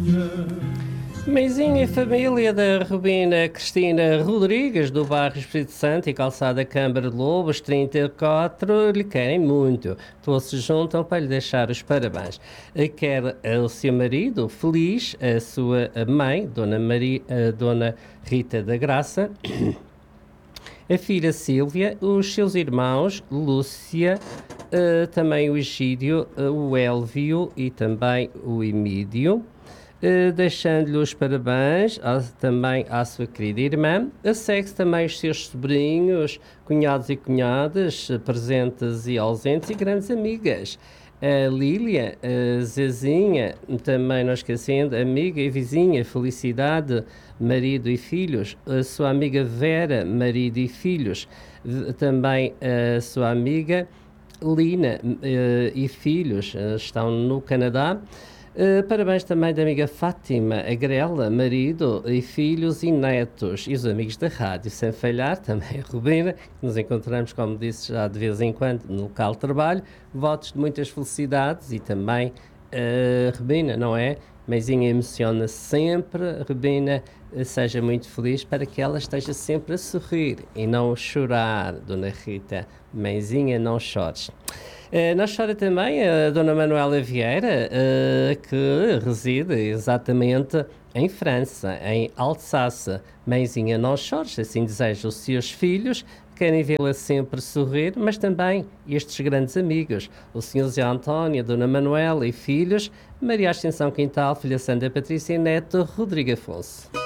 Meizinha e família da Rubina Cristina Rodrigues, do bairro Espírito Santo e calçada Câmara de Lobos, 34, lhe querem muito. Todos se juntam para lhe deixar os parabéns. Quer o seu marido feliz, a sua mãe, Dona Rita da Graça, a filha Sílvia, os seus irmãos Lúcia, também o Egídio, o Elvio e também o Emídio. Deixando-lhe os parabéns também à sua querida irmã. Segue também os seus sobrinhos, cunhados e cunhadas, presentes e ausentes e grandes amigas. A Lília, a Zezinha, também não esquecendo, amiga e vizinha, Felicidade, marido e filhos. A sua amiga Vera, marido e filhos. Também a sua amiga Lina e filhos estão no Canadá. Parabéns também da amiga Fátima, a Grela, marido e filhos e netos. E os amigos da rádio, sem falhar, também a Rubina, que nos encontramos, como disse, já de vez em quando no local de trabalho. Votos de muitas felicidades e também a Rubina, não é? Meizinha emociona sempre, Rubina, seja muito feliz para que ela esteja sempre a sorrir e não chorar, Dona Rita. Meizinha, não chores. Nós chora também a Dona Manuela Vieira, que reside exatamente em França, em Alsácia. Mãezinha, não chores, assim deseja os seus filhos, querem vê-la sempre sorrir, mas também estes grandes amigos, o Sr. Zé António, a Dona Manuela e filhos, Maria Ascensão Quintal, filha Sandra Patrícia e neto Rodrigo Afonso.